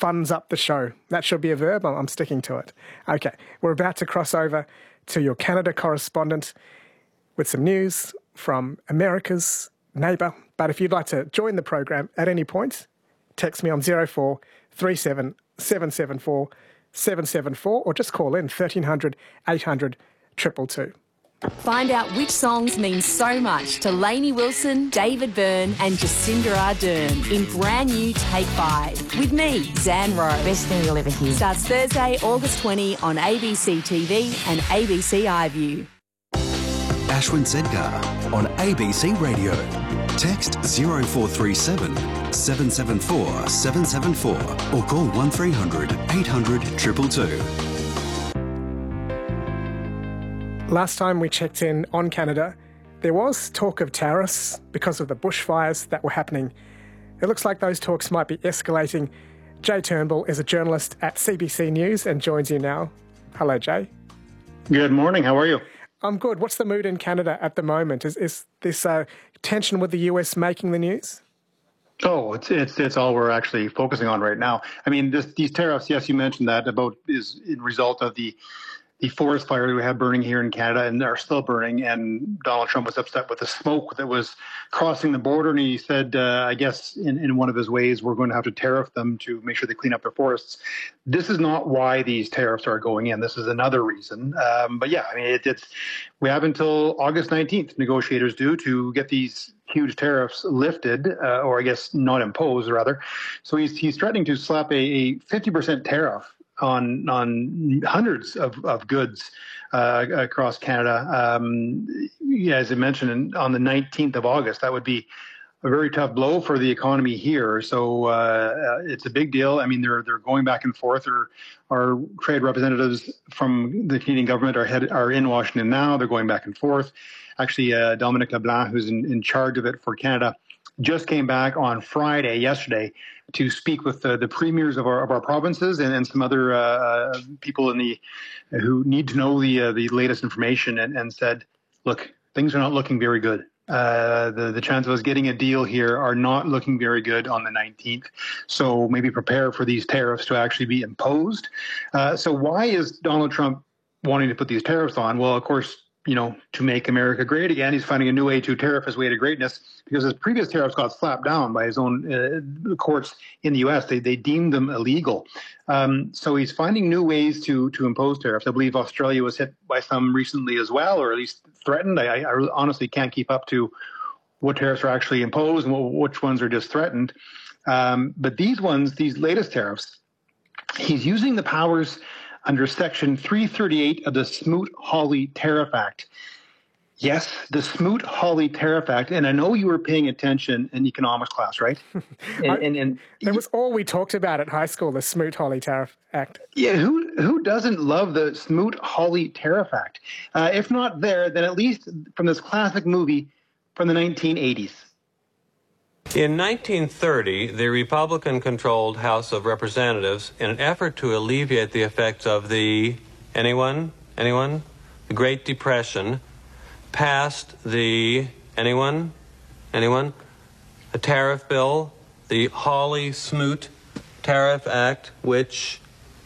funds up the show. That should be a verb. I'm sticking to it. Okay, we're about to cross over to your Canada correspondent with some news from America's neighbour. But if you'd like to join the program at any point, text me on 0437 774 774 or just call in 1300 800 222. Find out which songs mean so much to Lainey Wilson, David Byrne and Jacinda Ardern in brand new Take 5 with me, Zan Rowe. Best thing you'll ever hear. Starts Thursday, August 20 on ABC TV and ABC iView. Ashwin Sedgar on ABC Radio. Text 0437 774 774 or call 1300 800 222. Last time we checked in on Canada, there was talk of tariffs because of the bushfires that were happening. It looks like those talks might be escalating. Jay Turnbull is a journalist at CBC News and joins you now. Hello, Jay. Good morning. How are you? I'm good. What's the mood in Canada at the moment? Is this tension with the US making the news? Oh, it's all we're actually focusing on right now. I mean, these tariffs, yes, you mentioned that is in result of the forest fire we have burning here in Canada, and are still burning. And Donald Trump was upset with the smoke that was crossing the border. And he said, I guess in one of his ways, we're going to have to tariff them to make sure they clean up their forests. This is not why these tariffs are going in. This is another reason. But yeah, I mean, we have until August 19th, negotiators do, to get these huge tariffs lifted, or I guess not imposed, rather. So he's threatening to slap a 50% tariff on hundreds of goods across Canada. As I mentioned, on the 19th of August, that would be a very tough blow for the economy here. So it's a big deal. I mean, they're going back and forth. Our trade representatives from the Canadian government are in Washington now. They're going back and forth. Actually, Dominic LeBlanc, who's in charge of it for Canada, just came back on Friday, yesterday, to speak with the premiers of our provinces and some other people who need to know the latest information, and said, look, things are not looking very good. The chance of us getting a deal here are not looking very good on the 19th. So maybe prepare for these tariffs to actually be imposed. So why is Donald Trump wanting to put these tariffs on? Well, of course, to make America great again, he's finding a new way to tariff his way to greatness, because his previous tariffs got slapped down by his own courts in the U.S. They deemed them illegal. So he's finding new ways to impose tariffs. I believe Australia was hit by some recently as well, or at least threatened. I honestly can't keep up to what tariffs are actually imposed and which ones are just threatened. But these latest tariffs, he's using the powers under Section 338 of the Smoot-Hawley Tariff Act. Yes, the Smoot-Hawley Tariff Act, and I know you were paying attention in economics class, right? And that was all we talked about at high school, the Smoot-Hawley Tariff Act. Yeah, who doesn't love the Smoot-Hawley Tariff Act? If not there, then at least from this classic movie from the 1980s. In 1930, the Republican-controlled House of Representatives, in an effort to alleviate the effects of the Great Depression, passed a tariff bill, the Hawley-Smoot Tariff Act, which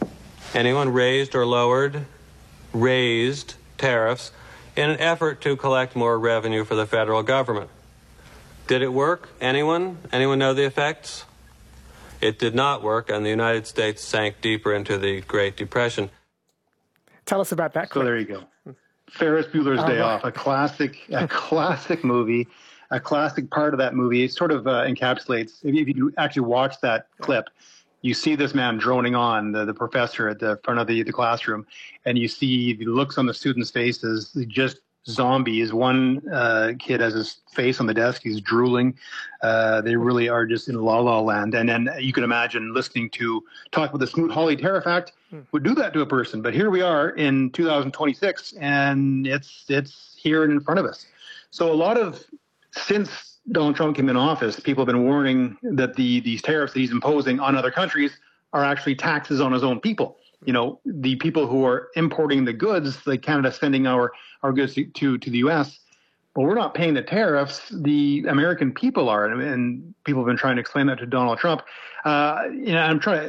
raised tariffs in an effort to collect more revenue for the federal government. Did it work? Anyone know the effects? It did not work, and the United States sank deeper into the Great Depression. Tell us about that clip. So there you go. Ferris Bueller's Day Off, a classic movie, a classic part of that movie. It sort of encapsulates, if you actually watch that clip, you see this man droning on, the professor at the front of the classroom, and you see the looks on the students' faces, just zombies. One kid has his face on the desk. He's drooling. They really are just in la-la land. And then you can imagine listening to talk about the Smoot-Hawley Tariff Act would do that to a person. But here we are in 2026, and it's here in front of us. So since Donald Trump came in office, people have been warning that these tariffs that he's imposing on other countries are actually taxes on his own people. The people who are importing the goods, like Canada sending our goods to the U.S., well, we're not paying the tariffs. The American people are, and people have been trying to explain that to Donald Trump. I'm trying to